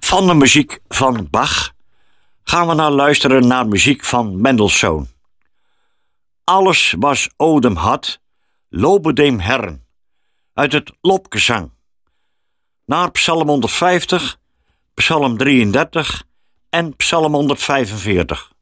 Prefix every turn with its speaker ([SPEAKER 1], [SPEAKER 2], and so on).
[SPEAKER 1] Van de muziek van Bach gaan we nou luisteren naar muziek van Mendelssohn. Alles was Odem had, lobe dem Herren, uit het lofgezang. Naar Psalm 150, Psalm 33 en Psalm 145.